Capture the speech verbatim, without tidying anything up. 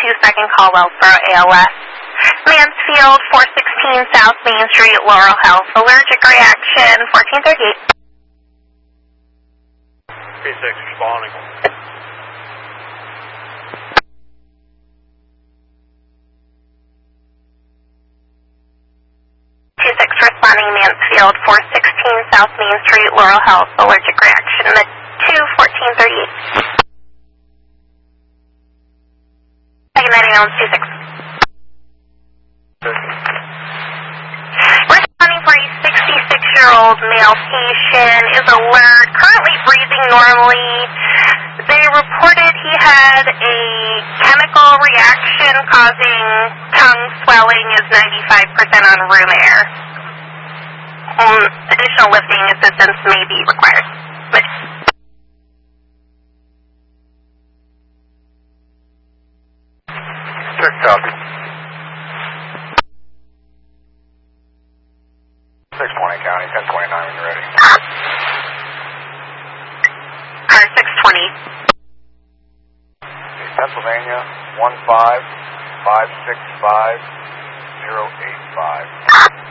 two second call, Wellsboro A L S. Mansfield, four sixteen South Main Street, Laurel Health. Allergic reaction, fourteen thirty-eight. P six responding. two six responding, Mansfield, four sixteen South Main Street, Laurel Health. Allergic reaction, the two fourteen thirty-eight. Second ninety on two six. Responding for a sixty-six-year-old male patient, is alert, currently breathing normally. They reported he had a chemical reaction causing tongue swelling, is ninety-five percent on room air. Um, additional lifting assistance may be required. But Check copy. six twenty County, ten twenty-nine when you're ready. car six twenty. Pennsylvania, one five five six five zero eight five.